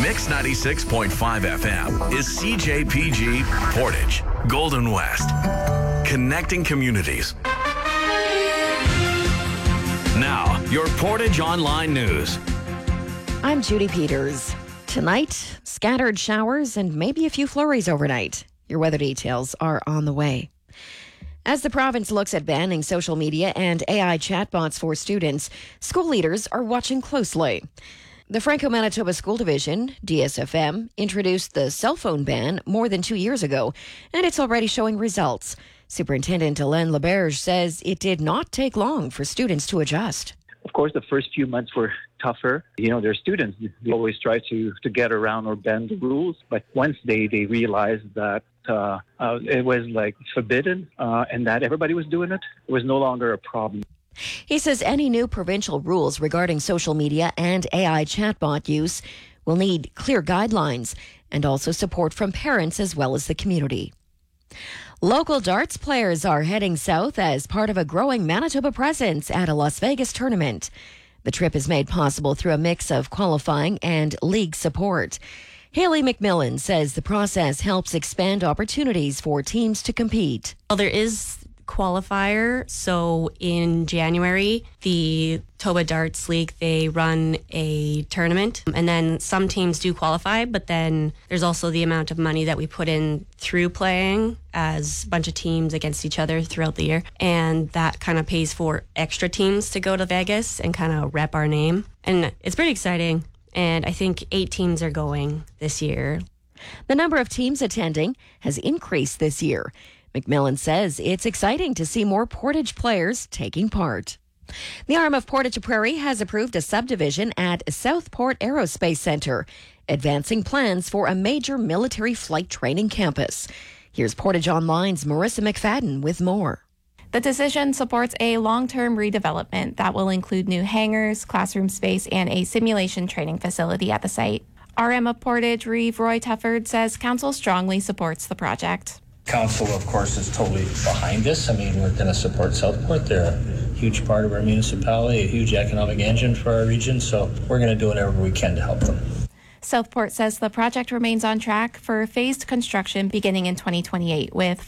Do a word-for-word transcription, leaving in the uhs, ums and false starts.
Mix ninety-six point five F M is C J P G Portage, Golden West. Connecting communities. Now, your Portage Online News. I'm Judy Peters. Tonight, scattered showers and maybe a few flurries overnight. Your weather details are on the way. As the province looks at banning social media and A I chatbots for students, school leaders are watching closely. The Franco-Manitoba School Division, D S F M, introduced the cell phone ban more than two years ago, and it's already showing results. Superintendent Hélène Laberge says it did not take long for students to adjust. Of course, the first few months were tougher. You know, they're students. They always try to, to get around or bend the rules. But once they, they realized that uh, uh, it was like forbidden uh, and that everybody was doing it, it was no longer a problem. He says any new provincial rules regarding social media and A I chatbot use will need clear guidelines and also support from parents as well as the community. Local darts players are heading south as part of a growing Manitoba presence at a Las Vegas tournament. The trip is made possible through a mix of qualifying and league support. Haley McMillan says the process helps expand opportunities for teams to compete. Well, there is qualifier. So in January, the Toba Darts League, they run a tournament, and then some teams do qualify, but then there's also the amount of money that we put in through playing as a bunch of teams against each other throughout the year, and that kind of pays for extra teams to go to Vegas and kind of rep our name, and it's pretty exciting, and I think eight teams are going this year. The number of teams attending has increased this year. McMillan says it's exciting to see more Portage players taking part. The arm of Portage Prairie has approved a subdivision at Southport Aerospace Centre, advancing plans for a major military flight training campus. Here's Portage Online's Marissa McFadden with more. The decision supports a long-term redevelopment that will include new hangars, classroom space, and a simulation training facility at the site. R M of Portage, Reeve Roy Tufford, says council strongly supports the project. Council, of course, is totally behind this. I mean, we're going to support Southport. They're a huge part of our municipality, a huge economic engine for our region, so we're going to do whatever we can to help them. Southport says the project remains on track for phased construction beginning in twenty twenty-eight, with